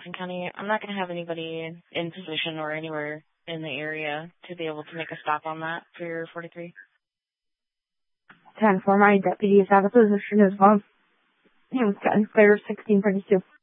Johnson County. I'm not going to have anybody in position or anywhere in the area to be able to make a stop on that for your 43. 10 for my deputy is out of position as well. He was getting clear 1632.